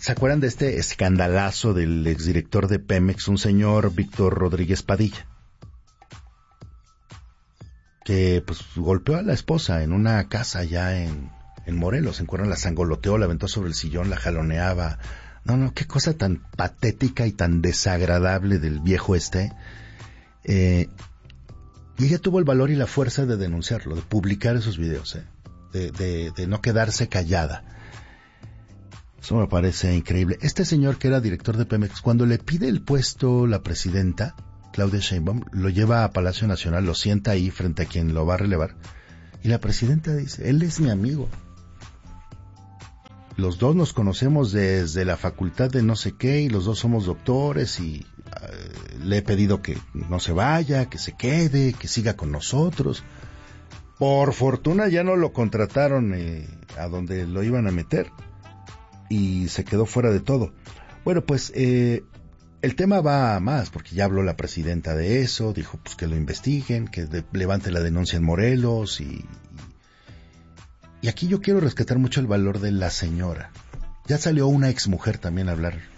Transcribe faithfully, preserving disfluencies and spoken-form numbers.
¿Se acuerdan de este escandalazo del exdirector de Pemex, un señor Víctor Rodríguez Padilla? Que pues golpeó a la esposa en una casa allá en, en Morelos, en Cuerna, la sangoloteó, la aventó sobre el sillón, la jaloneaba. No, no, qué cosa tan patética y tan desagradable del viejo este. Eh, y ella tuvo el valor y la fuerza de denunciarlo, de publicar esos videos, eh, de, de, de no quedarse callada. Eso me parece increíble. Este señor que era director de Pemex, cuando le pide el puesto la presidenta, Claudia Sheinbaum, lo lleva a Palacio Nacional, lo sienta ahí frente a quien lo va a relevar, y la presidenta dice, él es mi amigo. Los dos nos conocemos desde la facultad de no sé qué, y los dos somos doctores, y uh, le he pedido que no se vaya, que se quede, que siga con nosotros. Por fortuna ya no lo contrataron eh, a donde lo iban a meter, y se quedó fuera de todo. Bueno, pues eh, el tema va a más, porque ya habló la presidenta de eso, dijo pues que lo investiguen, que de, levante la denuncia en Morelos, y, y aquí yo quiero rescatar mucho el valor de la señora. Ya salió una exmujer también a hablar